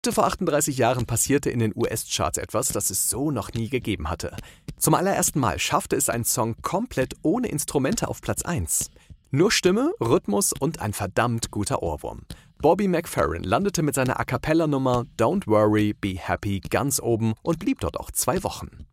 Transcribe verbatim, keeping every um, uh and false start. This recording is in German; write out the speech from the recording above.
Vor achtunddreißig Jahren passierte in den U S-Charts etwas, das es so noch nie gegeben hatte. Zum allerersten Mal schaffte es ein Song komplett ohne Instrumente auf Platz eins. Nur Stimme, Rhythmus und ein verdammt guter Ohrwurm. Bobby McFerrin landete mit seiner A-Cappella-Nummer Don't Worry, Be Happy ganz oben und blieb dort auch zwei Wochen.